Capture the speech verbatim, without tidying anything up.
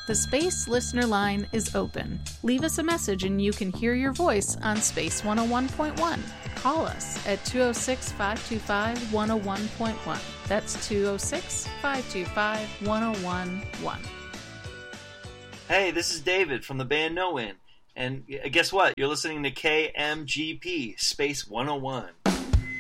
The Space Listener Line is open. Leave us a message and you can hear your voice on Space one oh one point one. Call us at two oh six, five two five, one oh one point one. That's two oh six, five two five, one oh one point one. Hey, this is David from the band No In. And guess what? You're listening to K M G P, Space one oh one.